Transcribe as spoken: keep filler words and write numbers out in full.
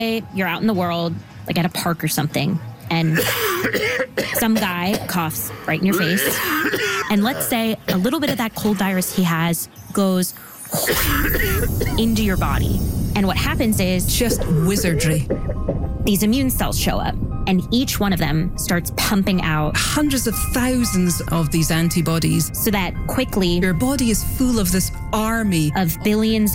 you're out in the world, like at a park or something, and some guy coughs right in your face. And let's say a little bit of that cold virus he has goes into your body. And what happens is just wizardry. These immune cells show up, and each one of them starts pumping out hundreds of thousands of these antibodies, so that quickly your body is full of this army of billions